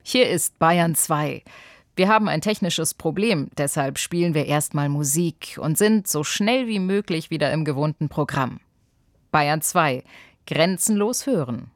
Hier ist Bayern 2. Wir haben ein technisches Problem, deshalb spielen wir erstmal Musik und sind so schnell wie möglich wieder im gewohnten Programm. Bayern 2. Grenzenlos hören.